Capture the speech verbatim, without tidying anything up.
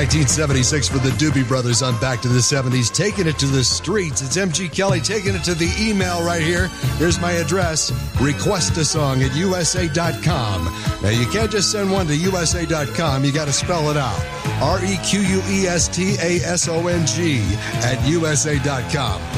nineteen seventy-six for the Doobie Brothers on Back to the seventies. Taking it to the streets. It's M G Kelly taking it to the email right here. Here's my address. Request a song at U S A dot com. Now, you can't just send one to U S A dot com. You got to spell it out. R E Q U E S T A S O N G at U S A dot com.